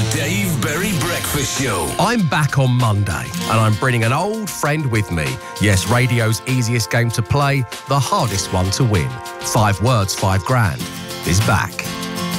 Dave Berry Breakfast Show. I'm back on Monday, and I'm bringing an old friend with me. Yes, radio's easiest game to play, the hardest one to win. 5 words, 5 grand is back.